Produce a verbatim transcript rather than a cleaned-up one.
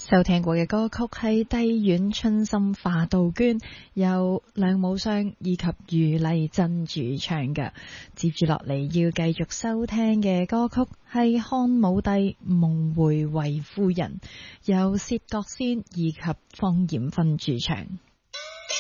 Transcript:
收聽過嘅歌曲係低苑春心化杜鵑，由梁武雙以及余麗珍主唱嘅。接住落嚟要繼續收聽嘅歌曲係漢武帝夢回衛夫人，由薛覺先以及方艷芬主唱。